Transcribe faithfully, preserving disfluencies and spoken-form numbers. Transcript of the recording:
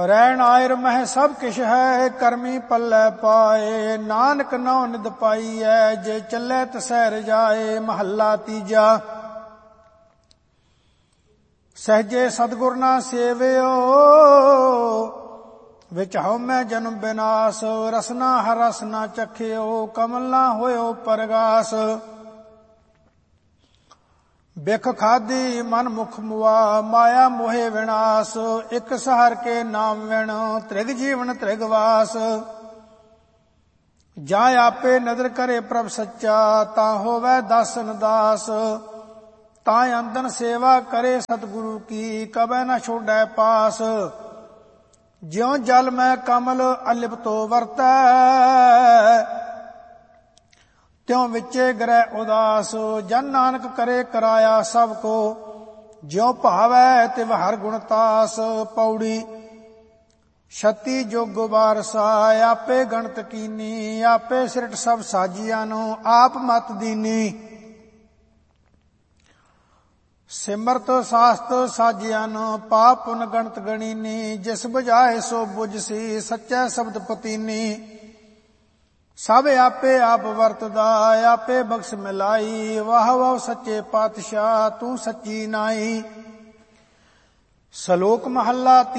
रैन आयर मह सब किश है करमी पल्लै पाए। नानक नौ निद पाई है जे चलै तसैर जाए। महला तीजा। सहजे सतगुर ना सेवियो विच हउमै जन्म विनाश। रसना हर रस ना चखियो कमल ना होयो परगास। बिख खादी मन मुख मुआ माया मोहे विनाश। इक सहर के नाम विण त्रिग जीवन त्रिगवास। जा आपे नदर करे प्रभ सच्चा ता होवै दासन दास। तां अंदन सेवा करे सतगुरु की कबै न छोड़ै पास। ज्यों जल मैं कमल अलिपतो वरतै त्यों विचे ग्रह उदास। जन नानक करे कराया सब को ज्यों भावै तिव हर गुण तास। पौड़ी छत्ती जोग बारसा आपे गणत कीनी। आपे सिरट सब साजिया नो आप मत दीनी। सिमरत शास्त्र साजिया नो पाप पुन गणत गणीनी। जिस बुझाए सो बुझसी सच्चै शब्द पतीनी। सब आपे आप वरतदा आपे बख्श मिलाई। वाह वाह सच्चे पातशाह तू सच्ची नाई। सलोक महला